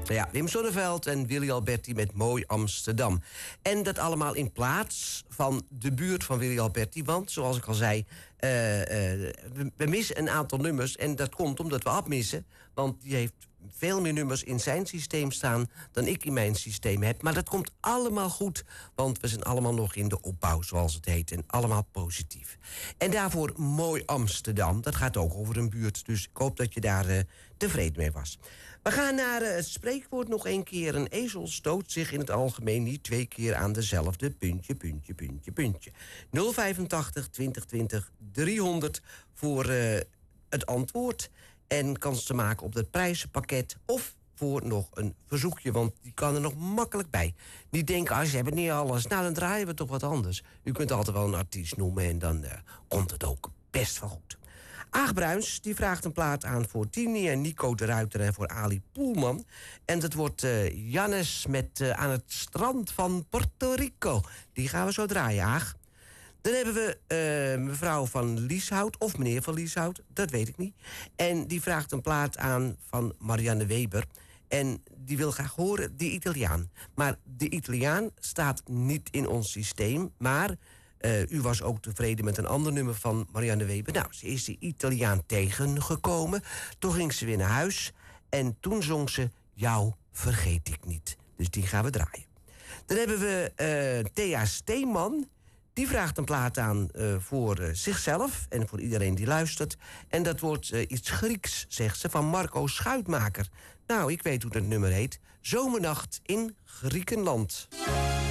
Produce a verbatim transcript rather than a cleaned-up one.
Ja, Wim Sonneveld en Willy Alberti met Mooi Amsterdam. En dat allemaal in plaats van de buurt van Willy Alberti. Want, zoals ik al zei, uh, uh, we, we missen een aantal nummers. En dat komt omdat we Ab missen. Want die heeft veel meer nummers in zijn systeem staan dan ik in mijn systeem heb. Maar dat komt allemaal goed, want we zijn allemaal nog in de opbouw, zoals het heet. En allemaal positief. En daarvoor Mooi Amsterdam. Dat gaat ook over een buurt. Dus ik hoop dat je daar uh, tevreden mee was. We gaan naar uh, het spreekwoord nog een keer. Een ezel stoot zich in het algemeen niet twee keer aan dezelfde puntje, puntje, puntje, puntje. nul vijfentachtig twintig twintig driehonderd voor uh, het antwoord. En kans te maken op dat prijzenpakket. Of voor nog een verzoekje, want die kan er nog makkelijk bij. Niet denken, als je hebt niet alles, nou dan draaien we toch wat anders. U kunt altijd wel een artiest noemen en dan uh, komt het ook best wel goed. Aag Bruins die vraagt een plaat aan voor Tini en Nico de Ruiter en voor Ali Poelman. En dat wordt uh, Jannes met uh, Aan het strand van Puerto Rico. Die gaan we zo draaien, Aag. Dan hebben we uh, mevrouw van Lieshout, of meneer van Lieshout, dat weet ik niet. En die vraagt een plaat aan van Marianne Weber. En die wil graag horen, die Italiaan. Maar de Italiaan staat niet in ons systeem, maar uh, u was ook tevreden met een ander nummer van Marianne Weber. Nou, ze is de Italiaan tegengekomen. Toen ging ze weer naar huis en toen zong ze Jou vergeet ik niet. Dus die gaan we draaien. Dan hebben we uh, Thea Steeman. Die vraagt een plaat aan uh, voor uh, zichzelf en voor iedereen die luistert. En dat wordt uh, iets Grieks, zegt ze, van Marco Schuitmaker. Nou, ik weet hoe dat nummer heet. Zomernacht in Griekenland.